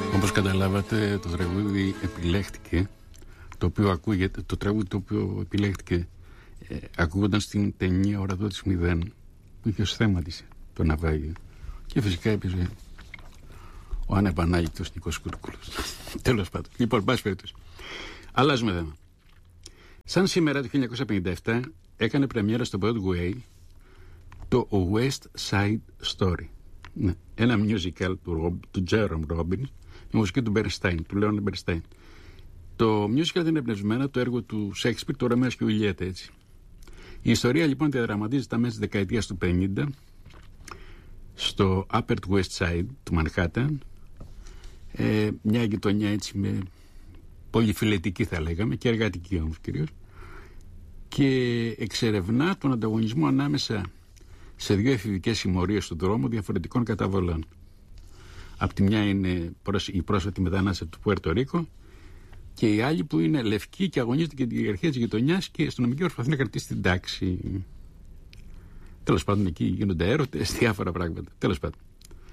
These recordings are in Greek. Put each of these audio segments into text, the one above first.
Όπως καταλάβατε, το τραγούδι επιλέχτηκε, το τραγούδι το οποίο επιλέχτηκε ακούγονταν στην ταινία Ορατό της Μηδέν, που είχε ως θέμα της το ναυάγιο, και φυσικά έπαιζε ο ανεπανάγητος Νίκος Κούρκουλος. Τέλος πάντων. Λοιπόν, πάση περιπτώσει, αλλάζουμε θέμα. Σαν σήμερα το 1957 έκανε πρεμιέρα στο Broadway το West Side Story, ναι, ένα musical του Jerome Robbins, η μουσική του Bernstein, του Leonard Bernstein. Το musical είναι εμπνευσμένο από το έργο του Shakespeare, το Ρωμαίος και η Ιλιέτα, έτσι. Η ιστορία λοιπόν διαδραματίζεται μέσα στη δεκαετία του 50 στο Upper West Side του Μανχάταν, μια γειτονιά έτσι με πολυφιλετική θα λέγαμε, και εργατική όμως κυρίως, και εξερευνά τον ανταγωνισμό ανάμεσα σε δύο εφηβικές συμμορίες στον δρόμο διαφορετικών καταβολών. Απ' τη μια είναι η πρόσφατη μετανάστευση του Πουέρτο Ρίκο, και η άλλη που είναι λευκή και αγωνίζεται για την κυριαρχία της γειτονιάς και η αστυνομική προσπαθεί να κρατήσει την τάξη. Τέλος πάντων, εκεί γίνονται έρωτες, διάφορα πράγματα. Τέλος πάντων.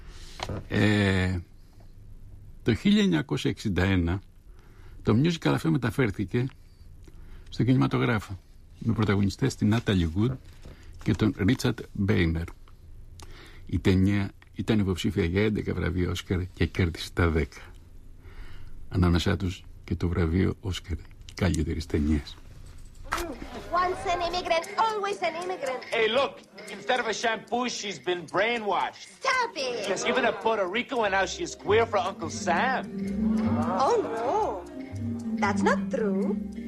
Το 1961 το musical αυτό μεταφέρθηκε στο κινηματογράφο με πρωταγωνιστές την Natalie Wood και τον Richard Bainer. Η ταινία ήταν υποψήφια για 11 βραβεία Όσκαρ και κέρδισε τα 10. Ανάμεσά τους και το βραβείο Όσκαρ καλύτερης ταινίας. Once an immigrant, always an immigrant. Hey, look, instead of a shampoo, she's been brainwashed. Stop it! Yes, even at Puerto Rico, and now she's queer for Uncle Sam. Oh, no. That's not true.